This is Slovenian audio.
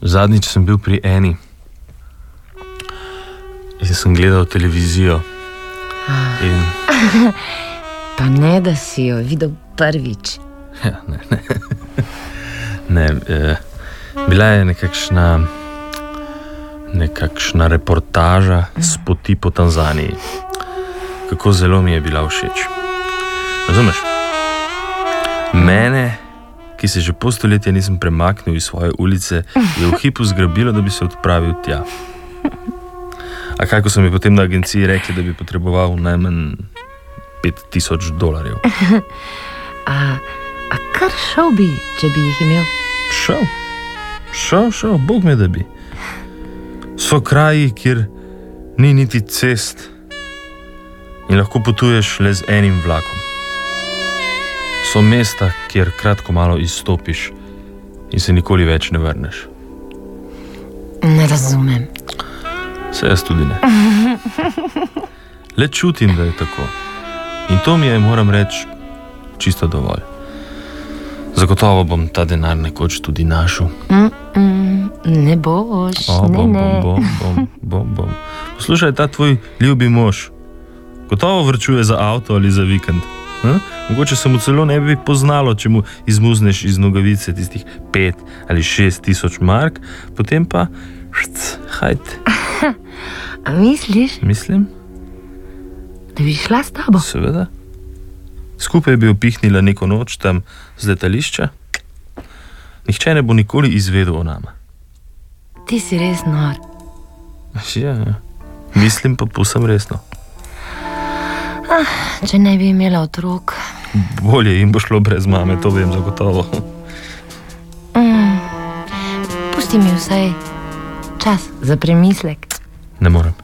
Zadnjič sem bil pri eni in sem gledal televizijo. Pa ne, da si jo videl prvič. Ja, ne. Bila je nekakšna reportaža s poti po Tanzaniji. Kako zelo mi je bila všeč. Razumeš? Mene, ki se že pol stoletja nisem premaknil iz svoje ulice, je v hipu zgrabilo, da bi se odpravil tja. A kaj, ko so mi potem na agenciji rekli, da bi potreboval najmanj $5,000. A kar šel bi, če bi jih imel? Šel, Bog me da bi. So kraji, kjer ni niti cest in lahko potuješ le z enim vlakom. So mesta, kjer kratko malo izstopiš in se nikoli več ne vrneš. Ne razumem. Se jaz tudi ne. Le čutim, da je tako. In to mi je, moram reči, čisto dovolj. Zagotovo bom ta denar nekoč tudi našel. Ne boš, Bom. Poslušaj, ta tvoj ljubi mož gotovo vrčuje za avto ali za vikend. Mogoče se mu celo ne bi poznalo, če mu izmuzneš iz nogavice tistih 5 ali 6 tisoč mark, potem pa hajt. A misliš? Mislim. Da bi šla s tabo? Seveda. Skupaj bi opihnila neko noč tam z letališča. Nihče ne bo nikoli izvedel o nama. Ti si res nor. Ja. Mislim pa povsem resno. Če ne bi imela otrok. Bolje jim bo šlo brez mame, to vem zagotovo. Pusti mi vsaj čas za premislek. Ne morem.